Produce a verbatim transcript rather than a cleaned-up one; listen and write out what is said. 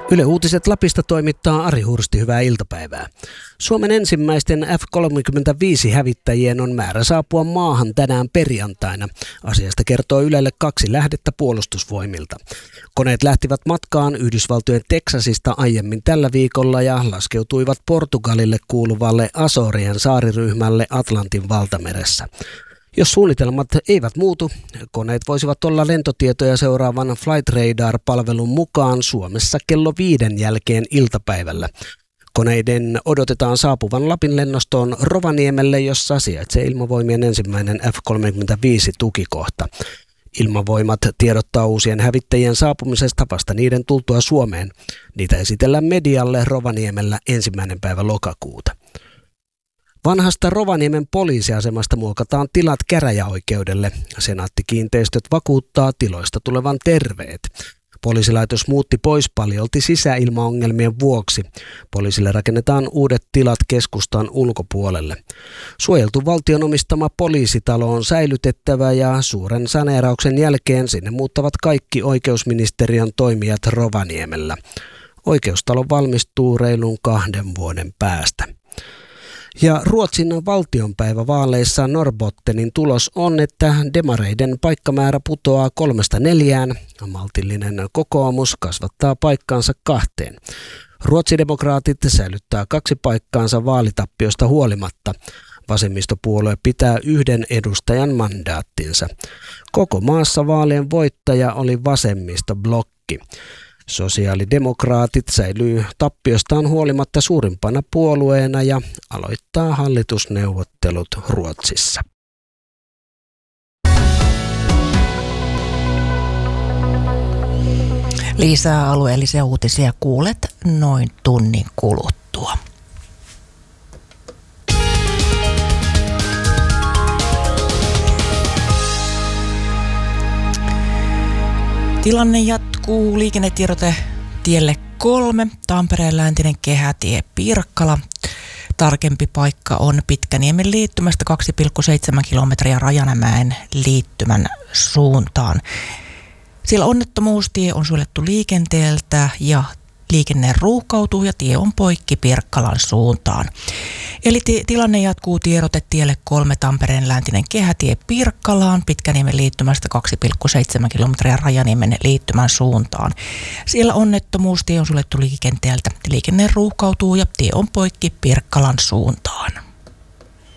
Yle Uutiset Lapista toimittaa Ari Hursti, hyvää iltapäivää. Suomen ensimmäisten F kolmekymmentäviisi-hävittäjien on määrä saapua maahan tänään perjantaina. Asiasta kertoo Ylelle kaksi lähdettä Puolustusvoimilta. Koneet lähtivät matkaan Yhdysvaltojen Teksasista aiemmin tällä viikolla ja laskeutuivat Portugalille kuuluvalle Azorien saariryhmälle Atlantin valtameressä. Jos suunnitelmat eivät muutu, koneet voisivat olla lentotietoja seuraavan Flight Radar-palvelun mukaan Suomessa kello viiden jälkeen iltapäivällä. Koneiden odotetaan saapuvan Lapin lennostoon Rovaniemelle, jossa sijaitsee Ilmavoimien ensimmäinen F kolmekymmentäviisi-tukikohta. Ilmavoimat tiedottaa uusien hävittäjien saapumisesta vasta niiden tultua Suomeen. Niitä esitellään medialle Rovaniemellä ensimmäinen päivä lokakuuta. Vanhasta Rovaniemen poliisiasemasta muokataan tilat käräjäoikeudelle. Senaatti-kiinteistöt vakuuttaa tiloista tulevan terveet. Poliisilaitos muutti pois paljolti sisäilmaongelmien vuoksi. Poliisille rakennetaan uudet tilat keskustan ulkopuolelle. Suojeltu valtion omistama poliisitalo on säilytettävä ja suuren saneerauksen jälkeen sinne muuttavat kaikki oikeusministeriön toimijat Rovaniemellä. Oikeustalo valmistuu reilun kahden vuoden päästä. Ja Ruotsin valtionpäivävaaleissa Norrbottenin tulos on, että demareiden paikkamäärä putoaa kolmesta neljään. Maltillinen kokoomus kasvattaa paikkaansa kahteen. Ruotsidemokraatit säilyttää kaksi paikkaansa vaalitappiosta huolimatta. Vasemmistopuolue pitää yhden edustajan mandaattinsa. Koko maassa vaalien voittaja oli vasemmistoblokki. Sosiaalidemokraatit säilyy tappiostaan huolimatta suurimpana puolueena ja aloittaa hallitusneuvottelut Ruotsissa. Lisää alueellisia uutisia kuulet noin tunnin kuluttua. Tilanne jatkuu. Liikennetiedote tielle kolme, Tampereen läntinen kehätie Pirkkala. Tarkempi paikka on Pitkäniemen liittymästä kaksi pilkku seitsemän kilometriä Rajamäen liittymän suuntaan. Siellä onnettomuustie on suljettu liikenteeltä ja liikenne ruuhkautuu ja tie on poikki Pirkkalan suuntaan. Eli t- tilanne jatkuu. Tiedote tielle kolme, Tampereen läntinen kehätie Pirkkalaan, Pitkäniemen liittymästä kaksi pilkku seitsemän kilometriä Rajaniemen liittymän suuntaan. Siellä onnettomuustie on suljettu liikenteeltä. Liikenne ruuhkautuu ja tie on poikki Pirkkalan suuntaan.